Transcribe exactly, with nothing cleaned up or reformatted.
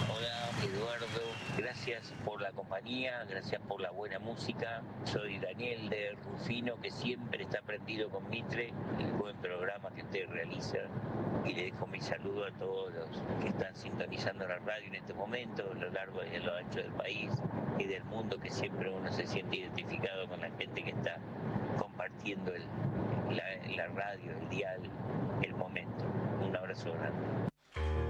Hola Eduardo, gracias por la compañía, gracias por la buena música. Soy Daniel de Rufino, que siempre está prendido con Mitre, el buen programa que usted realiza. Y le dejo mi saludo a todos los que están sintonizando la radio en este momento, a lo largo y a lo ancho del país y del mundo, que siempre uno se siente identificado con la gente que está compartiendo el, la, la radio, el dial, el momento. Un abrazo grande.